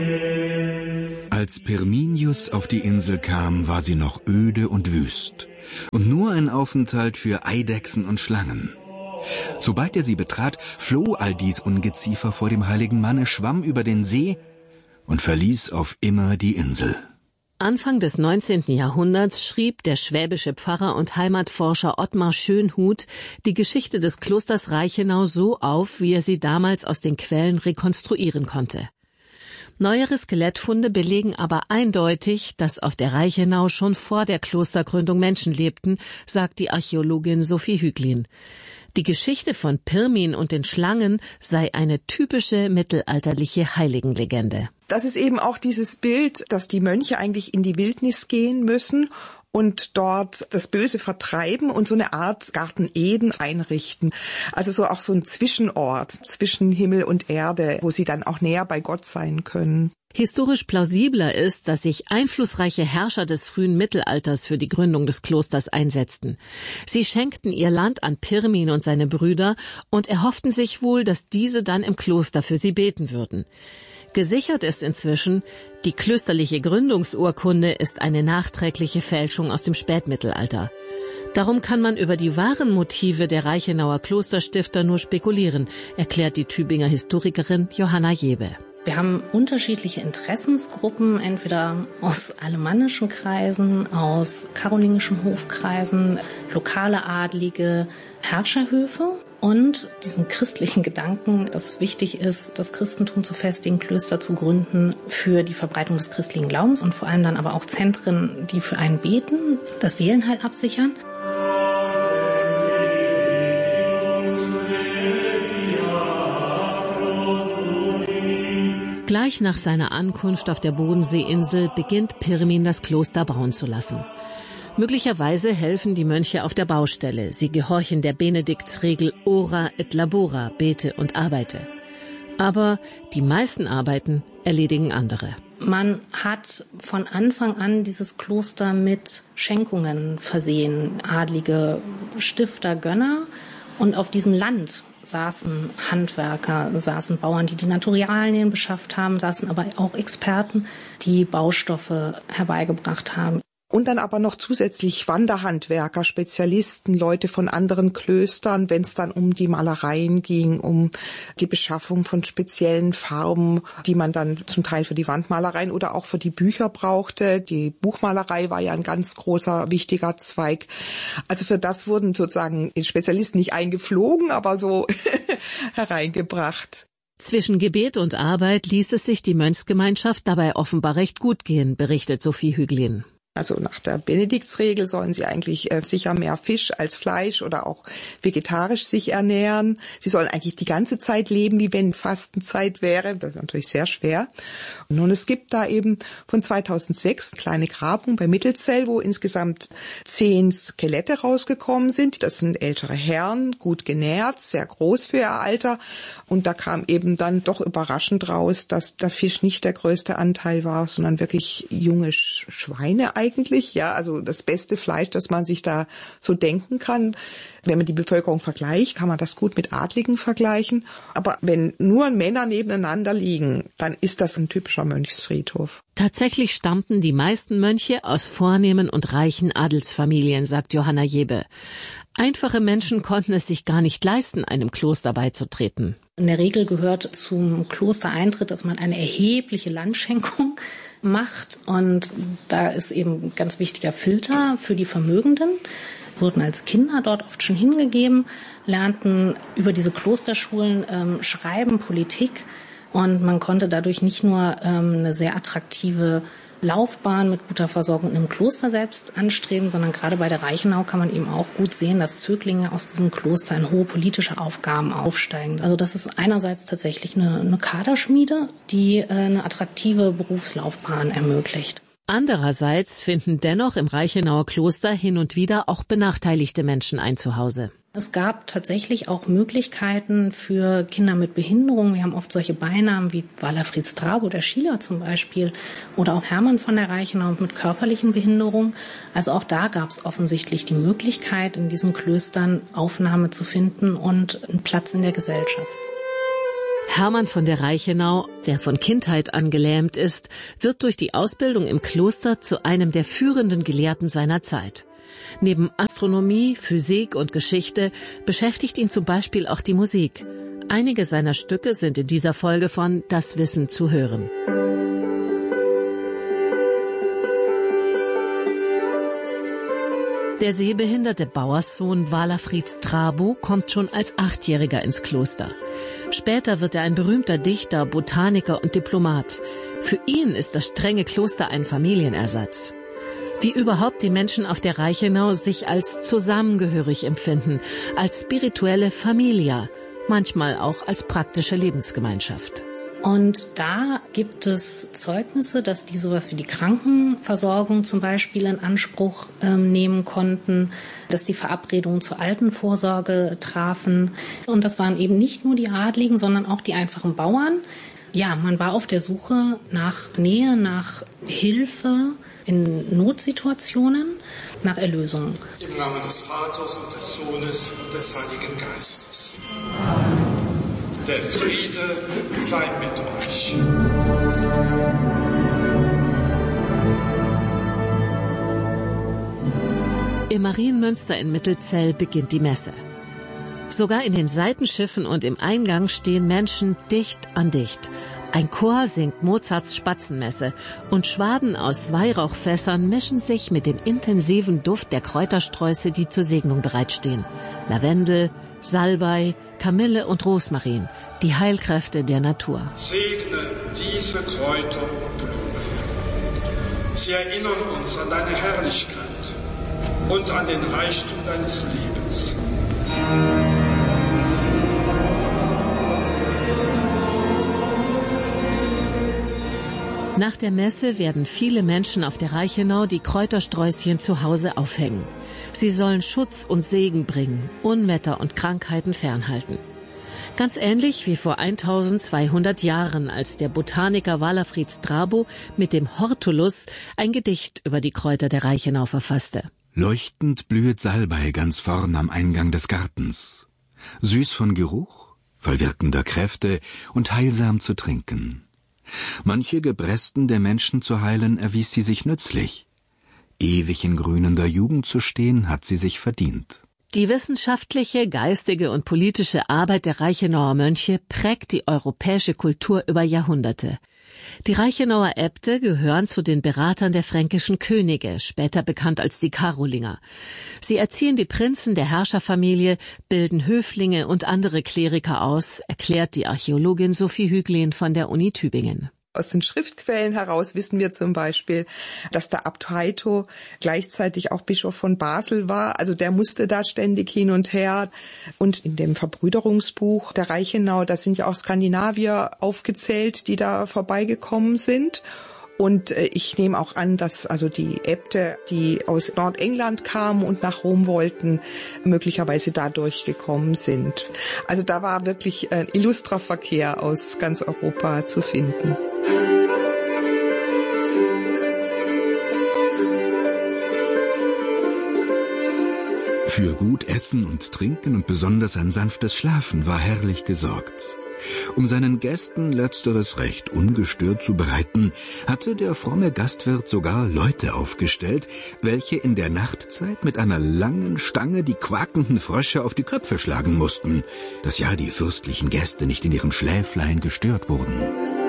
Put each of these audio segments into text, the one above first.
Als Pirminius auf die Insel kam, war sie noch öde und wüst und nur ein Aufenthalt für Eidechsen und Schlangen. Sobald er sie betrat, floh all dies Ungeziefer vor dem heiligen Manne, schwamm über den See und verließ auf immer die Insel. Anfang des 19. Jahrhunderts schrieb der schwäbische Pfarrer und Heimatforscher Ottmar Schönhuth die Geschichte des Klosters Reichenau so auf, wie er sie damals aus den Quellen rekonstruieren konnte. Neuere Skelettfunde belegen aber eindeutig, dass auf der Reichenau schon vor der Klostergründung Menschen lebten, sagt die Archäologin Sophie Hüglin. Die Geschichte von Pirmin und den Schlangen sei eine typische mittelalterliche Heiligenlegende. Das ist eben auch dieses Bild, dass die Mönche eigentlich in die Wildnis gehen müssen und dort das Böse vertreiben und so eine Art Garten Eden einrichten. Also so auch so ein Zwischenort zwischen Himmel und Erde, wo sie dann auch näher bei Gott sein können. Historisch plausibler ist, dass sich einflussreiche Herrscher des frühen Mittelalters für die Gründung des Klosters einsetzten. Sie schenkten ihr Land an Pirmin und seine Brüder und erhofften sich wohl, dass diese dann im Kloster für sie beten würden. Gesichert ist inzwischen, die klösterliche Gründungsurkunde ist eine nachträgliche Fälschung aus dem Spätmittelalter. Darum kann man über die wahren Motive der Reichenauer Klosterstifter nur spekulieren, erklärt die Tübinger Historikerin Johanna Jebe. Wir haben unterschiedliche Interessensgruppen, entweder aus alemannischen Kreisen, aus karolingischen Hofkreisen, lokale Adlige, Herrscherhöfe und diesen christlichen Gedanken, dass es wichtig ist, das Christentum zu festigen, Klöster zu gründen für die Verbreitung des christlichen Glaubens und vor allem dann aber auch Zentren, die für einen beten, das Seelenheil absichern. Gleich nach seiner Ankunft auf der Bodenseeinsel beginnt Pirmin das Kloster bauen zu lassen. Möglicherweise helfen die Mönche auf der Baustelle. Sie gehorchen der Benediktsregel Ora et labora, bete und arbeite. Aber die meisten Arbeiten erledigen andere. Man hat von Anfang an dieses Kloster mit Schenkungen versehen, adlige Stifter, Gönner, und auf diesem Land saßen Handwerker, saßen Bauern, die die Naturalien beschafft haben, saßen aber auch Experten, die Baustoffe herbeigebracht haben. Und dann aber noch zusätzlich Wanderhandwerker, Spezialisten, Leute von anderen Klöstern, wenn es dann um die Malereien ging, um die Beschaffung von speziellen Farben, die man dann zum Teil für die Wandmalereien oder auch für die Bücher brauchte. Die Buchmalerei war ja ein ganz großer, wichtiger Zweig. Also für das wurden sozusagen Spezialisten nicht eingeflogen, aber so hereingebracht. Zwischen Gebet und Arbeit ließ es sich die Mönchsgemeinschaft dabei offenbar recht gut gehen, berichtet Sophie Hüglin. Also nach der Benediktsregel sollen sie eigentlich sicher mehr Fisch als Fleisch oder auch vegetarisch sich ernähren. Sie sollen eigentlich die ganze Zeit leben, wie wenn Fastenzeit wäre. Das ist natürlich sehr schwer. Und nun, es gibt da eben von 2006 eine kleine Grabung bei Mittelzell, wo insgesamt 10 Skelette rausgekommen sind. Das sind ältere Herren, gut genährt, sehr groß für ihr Alter. Und da kam eben dann doch überraschend raus, dass der Fisch nicht der größte Anteil war, sondern wirklich junge Schweine eigentlich, ja, also das beste Fleisch, das man sich da so denken kann. Wenn man die Bevölkerung vergleicht, kann man das gut mit Adligen vergleichen. Aber wenn nur Männer nebeneinander liegen, dann ist das ein typischer Mönchsfriedhof. Tatsächlich stammten die meisten Mönche aus vornehmen und reichen Adelsfamilien, sagt Johanna Jebe. Einfache Menschen konnten es sich gar nicht leisten, einem Kloster beizutreten. In der Regel gehört zum Klostereintritt, dass man eine erhebliche Landschenkung macht. Und da ist eben ein ganz wichtiger Filter für die Vermögenden. Wurden als Kinder dort oft schon hingegeben, lernten über diese Klosterschulen Schreiben, Politik. Und man konnte dadurch nicht nur eine sehr attraktive Laufbahn mit guter Versorgung im Kloster selbst anstreben, sondern gerade bei der Reichenau kann man eben auch gut sehen, dass Zöglinge aus diesem Kloster in hohe politische Aufgaben aufsteigen. Also das ist einerseits tatsächlich eine Kaderschmiede, die eine attraktive Berufslaufbahn ermöglicht. Andererseits finden dennoch im Reichenauer Kloster hin und wieder auch benachteiligte Menschen ein Zuhause. Es gab tatsächlich auch Möglichkeiten für Kinder mit Behinderung. Wir haben oft solche Beinamen wie Walafrid Strabo, der Schiller zum Beispiel, oder auch Hermann von der Reichenau mit körperlichen Behinderungen. Also auch da gab es offensichtlich die Möglichkeit, in diesen Klöstern Aufnahme zu finden und einen Platz in der Gesellschaft. Hermann von der Reichenau, der von Kindheit an gelähmt ist, wird durch die Ausbildung im Kloster zu einem der führenden Gelehrten seiner Zeit. Neben Astronomie, Physik und Geschichte beschäftigt ihn zum Beispiel auch die Musik. Einige seiner Stücke sind in dieser Folge von Das Wissen zu hören. Der sehbehinderte Bauerssohn Walafrid Strabo kommt schon als 8-Jähriger ins Kloster. Später wird er ein berühmter Dichter, Botaniker und Diplomat. Für ihn ist das strenge Kloster ein Familienersatz. Wie überhaupt die Menschen auf der Reichenau sich als zusammengehörig empfinden, als spirituelle Familia, manchmal auch als praktische Lebensgemeinschaft. Und da gibt es Zeugnisse, dass die sowas wie die Krankenversorgung zum Beispiel in Anspruch nehmen konnten, dass die Verabredungen zur Altenvorsorge trafen. Und das waren eben nicht nur die Adligen, sondern auch die einfachen Bauern. Ja, man war auf der Suche nach Nähe, nach Hilfe in Notsituationen, nach Erlösung. Im Namen des Vaters und des Sohnes und des Heiligen Geistes. Der Friede sei mit euch. Im Marienmünster in Mittelzell beginnt die Messe. Sogar in den Seitenschiffen und im Eingang stehen Menschen dicht an dicht. Ein Chor singt Mozarts Spatzenmesse und Schwaden aus Weihrauchfässern mischen sich mit dem intensiven Duft der Kräutersträuße, die zur Segnung bereitstehen. Lavendel, Salbei, Kamille und Rosmarin, die Heilkräfte der Natur. Segne diese Kräuter und Blumen. Sie erinnern uns an deine Herrlichkeit und an den Reichtum deines Lebens. Nach der Messe werden viele Menschen auf der Reichenau die Kräutersträußchen zu Hause aufhängen. Sie sollen Schutz und Segen bringen, Unwetter und Krankheiten fernhalten. Ganz ähnlich wie vor 1200 Jahren, als der Botaniker Walafrid Strabo mit dem Hortulus ein Gedicht über die Kräuter der Reichenau verfasste. Leuchtend blühet Salbei ganz vorn am Eingang des Gartens. Süß von Geruch, voll wirkender Kräfte und heilsam zu trinken. Manche Gebresten der Menschen zu heilen erwies sie sich nützlich. Ewig in grünender Jugend zu stehen, hat sie sich verdient. Die wissenschaftliche, geistige und politische Arbeit der Reichenauer Mönche prägt die europäische Kultur über Jahrhunderte. Die Reichenauer Äbte gehören zu den Beratern der fränkischen Könige, später bekannt als die Karolinger. Sie erziehen die Prinzen der Herrscherfamilie, bilden Höflinge und andere Kleriker aus, erklärt die Archäologin Sophie Hüglin von der Uni Tübingen. Aus den Schriftquellen heraus wissen wir zum Beispiel, dass der Abt Heito gleichzeitig auch Bischof von Basel war. Also der musste da ständig hin und her. Und in dem Verbrüderungsbuch der Reichenau, da sind ja auch Skandinavier aufgezählt, die da vorbeigekommen sind. Und ich nehme auch an, dass also die Äbte, die aus Nordengland kamen und nach Rom wollten, möglicherweise da durchgekommen sind. Also da war wirklich ein illustrer Verkehr aus ganz Europa zu finden. Für gut Essen und Trinken und besonders ein sanftes Schlafen war herrlich gesorgt. Um seinen Gästen letzteres recht ungestört zu bereiten, hatte der fromme Gastwirt sogar Leute aufgestellt, welche in der Nachtzeit mit einer langen Stange die quakenden Frösche auf die Köpfe schlagen mussten, dass ja die fürstlichen Gäste nicht in ihrem Schläflein gestört wurden.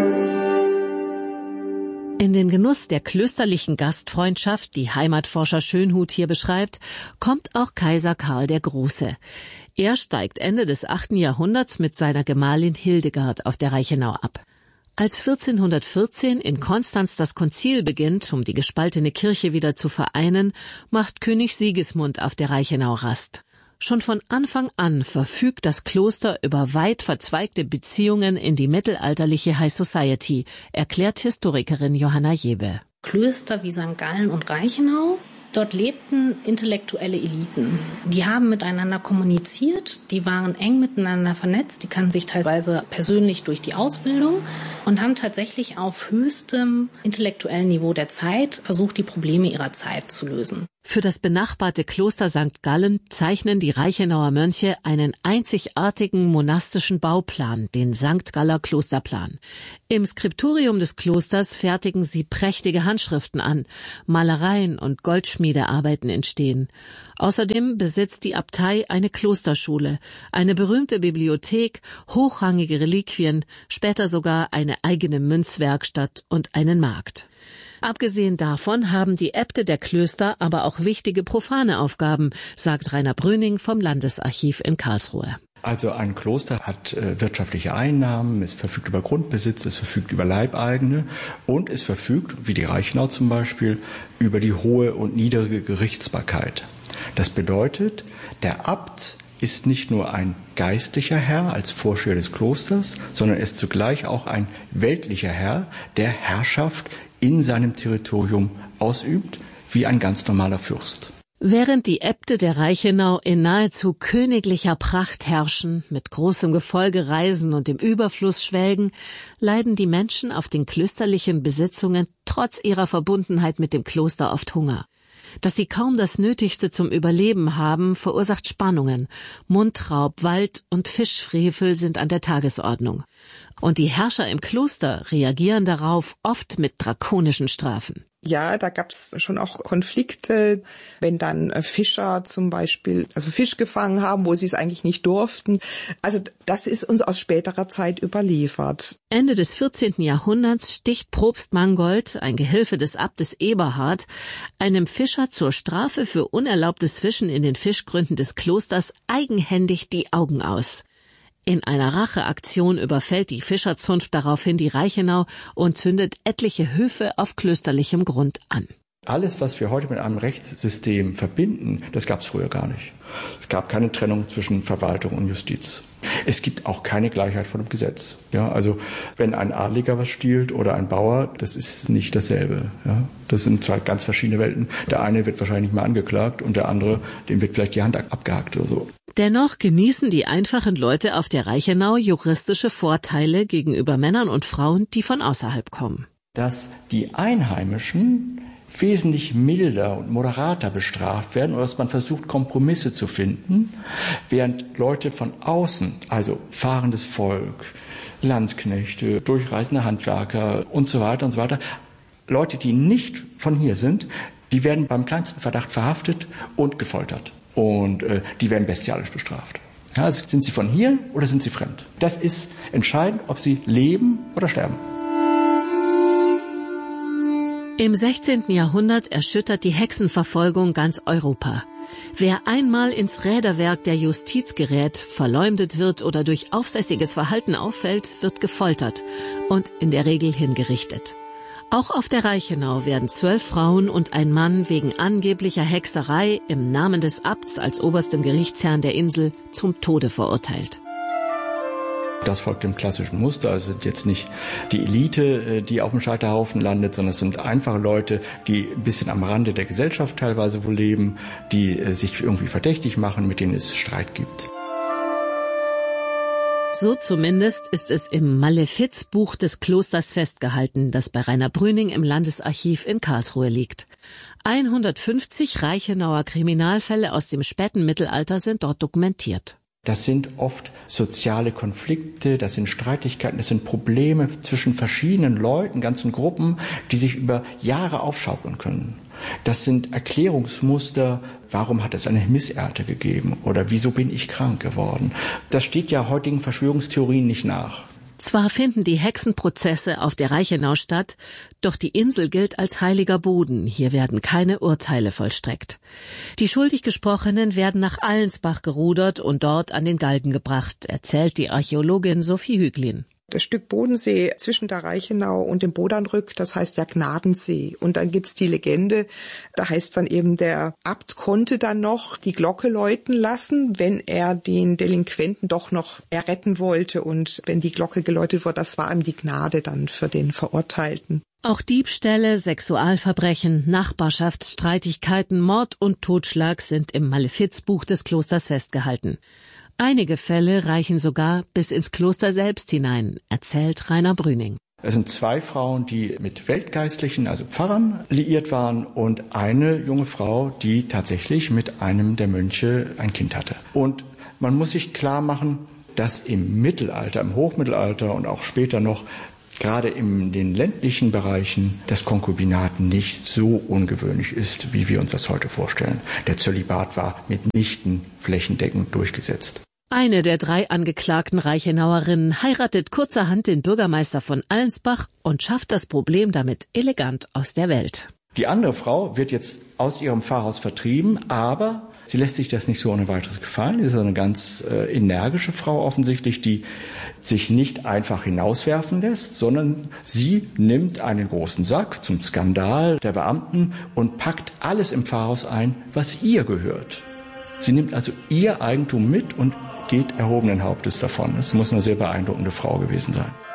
In den Genuss der klösterlichen Gastfreundschaft, die Heimatforscher Schönhuth hier beschreibt, kommt auch Kaiser Karl der Große. Er steigt Ende des 8. Jahrhunderts mit seiner Gemahlin Hildegard auf der Reichenau ab. Als 1414 in Konstanz das Konzil beginnt, um die gespaltene Kirche wieder zu vereinen, macht König Sigismund auf der Reichenau Rast. Schon von Anfang an verfügt das Kloster über weit verzweigte Beziehungen in die mittelalterliche High Society, erklärt Historikerin Johanna Jebe. Klöster wie St. Gallen und Reichenau, dort lebten intellektuelle Eliten. Die haben miteinander kommuniziert, die waren eng miteinander vernetzt, die kannten sich teilweise persönlich durch die Ausbildung und haben tatsächlich auf höchstem intellektuellen Niveau der Zeit versucht, die Probleme ihrer Zeit zu lösen. Für das benachbarte Kloster St. Gallen zeichnen die Reichenauer Mönche einen einzigartigen monastischen Bauplan, den St. Galler Klosterplan. Im Skriptorium des Klosters fertigen sie prächtige Handschriften an, Malereien und Goldschmiedearbeiten entstehen. Außerdem besitzt die Abtei eine Klosterschule, eine berühmte Bibliothek, hochrangige Reliquien, später sogar eine eigene Münzwerkstatt und einen Markt. Abgesehen davon haben die Äbte der Klöster aber auch wichtige profane Aufgaben, sagt Rainer Brüning vom Landesarchiv in Karlsruhe. Also ein Kloster hat wirtschaftliche Einnahmen, es verfügt über Grundbesitz, es verfügt über Leibeigene und es verfügt, wie die Reichenau zum Beispiel, über die hohe und niedrige Gerichtsbarkeit. Das bedeutet, der Abt ist nicht nur ein geistlicher Herr als Vorsteher des Klosters, sondern ist zugleich auch ein weltlicher Herr, der Herrschaft in seinem Territorium ausübt, wie ein ganz normaler Fürst. Während die Äbte der Reichenau in nahezu königlicher Pracht herrschen, mit großem Gefolge reisen und im Überfluss schwelgen, leiden die Menschen auf den klösterlichen Besitzungen trotz ihrer Verbundenheit mit dem Kloster oft Hunger. Dass sie kaum das Nötigste zum Überleben haben, verursacht Spannungen. Mundraub, Wald- und Fischfrevel sind an der Tagesordnung. Und die Herrscher im Kloster reagieren darauf oft mit drakonischen Strafen. Ja, da gab's schon auch Konflikte, wenn dann Fischer zum Beispiel Fisch gefangen haben, wo sie es eigentlich nicht durften. Also das ist uns aus späterer Zeit überliefert. Ende des 14. Jahrhunderts sticht Propst Mangold, ein Gehilfe des Abtes Eberhard, einem Fischer zur Strafe für unerlaubtes Fischen in den Fischgründen des Klosters eigenhändig die Augen aus. In einer Racheaktion überfällt die Fischerzunft daraufhin die Reichenau und zündet etliche Höfe auf klösterlichem Grund an. Alles, was wir heute mit einem Rechtssystem verbinden, das gab es früher gar nicht. Es gab keine Trennung zwischen Verwaltung und Justiz. Es gibt auch keine Gleichheit vor dem Gesetz. Ja, also wenn ein Adliger was stiehlt oder ein Bauer, das ist nicht dasselbe. Ja, das sind zwei ganz verschiedene Welten. Der eine wird wahrscheinlich nicht mal angeklagt und der andere, dem wird vielleicht die Hand abgehackt oder so. Dennoch genießen die einfachen Leute auf der Reichenau juristische Vorteile gegenüber Männern und Frauen, die von außerhalb kommen. Dass die Einheimischen wesentlich milder und moderater bestraft werden oder dass man versucht, Kompromisse zu finden, während Leute von außen, also fahrendes Volk, Landsknechte, durchreisende Handwerker und so weiter, Leute, die nicht von hier sind, die werden beim kleinsten Verdacht verhaftet und gefoltert. Und die werden bestialisch bestraft. Ja, also sind sie von hier oder sind sie fremd? Das ist entscheidend, ob sie leben oder sterben. Im 16. Jahrhundert erschüttert die Hexenverfolgung ganz Europa. Wer einmal ins Räderwerk der Justiz gerät, verleumdet wird oder durch aufsässiges Verhalten auffällt, wird gefoltert und in der Regel hingerichtet. Auch auf der Reichenau werden 12 Frauen und ein Mann wegen angeblicher Hexerei im Namen des Abts als oberstem Gerichtsherrn der Insel zum Tode verurteilt. Das folgt dem klassischen Muster, also jetzt nicht die Elite, die auf dem Scheiterhaufen landet, sondern es sind einfache Leute, die ein bisschen am Rande der Gesellschaft teilweise wohl leben, die sich irgendwie verdächtig machen, mit denen es Streit gibt. So zumindest ist es im Malefizbuch des Klosters festgehalten, das bei Rainer Brüning im Landesarchiv in Karlsruhe liegt. 150 Reichenauer Kriminalfälle aus dem späten Mittelalter sind dort dokumentiert. Das sind oft soziale Konflikte, das sind Streitigkeiten, das sind Probleme zwischen verschiedenen Leuten, ganzen Gruppen, die sich über Jahre aufschaukeln können. Das sind Erklärungsmuster, warum hat es eine Missernte gegeben oder wieso bin ich krank geworden. Das steht ja heutigen Verschwörungstheorien nicht nach. Zwar finden die Hexenprozesse auf der Reichenau statt, doch die Insel gilt als heiliger Boden. Hier werden keine Urteile vollstreckt. Die schuldig Gesprochenen werden nach Allensbach gerudert und dort an den Galgen gebracht, erzählt die Archäologin Sophie Hüglin. Das Stück Bodensee zwischen der Reichenau und dem Bodernrück, das heißt ja Gnadensee. Und dann gibt's die Legende, da heißt dann eben, der Abt konnte dann noch die Glocke läuten lassen, wenn er den Delinquenten doch noch erretten wollte. Und wenn die Glocke geläutet wurde, das war ihm die Gnade dann für den Verurteilten. Auch Diebstähle, Sexualverbrechen, Nachbarschaftsstreitigkeiten, Mord und Totschlag sind im Malefizbuch des Klosters festgehalten. Einige Fälle reichen sogar bis ins Kloster selbst hinein, erzählt Rainer Brüning. Es sind 2 Frauen, die mit Weltgeistlichen, also Pfarrern, liiert waren und eine junge Frau, die tatsächlich mit einem der Mönche ein Kind hatte. Und man muss sich klar machen, dass im Mittelalter, im Hochmittelalter und auch später noch, gerade in den ländlichen Bereichen, das Konkubinat nicht so ungewöhnlich ist, wie wir uns das heute vorstellen. Der Zölibat war mitnichten flächendeckend durchgesetzt. Eine der 3 angeklagten Reichenauerinnen heiratet kurzerhand den Bürgermeister von Allensbach und schafft das Problem damit elegant aus der Welt. Die andere Frau wird jetzt aus ihrem Pfarrhaus vertrieben, aber sie lässt sich das nicht so ohne weiteres gefallen. Sie ist eine ganz energische Frau offensichtlich, die sich nicht einfach hinauswerfen lässt, sondern sie nimmt einen großen Sack zum Skandal der Beamten und packt alles im Pfarrhaus ein, was ihr gehört. Sie nimmt also ihr Eigentum mit und geht erhobenen Hauptes davon. Es muss eine sehr beeindruckende Frau gewesen sein.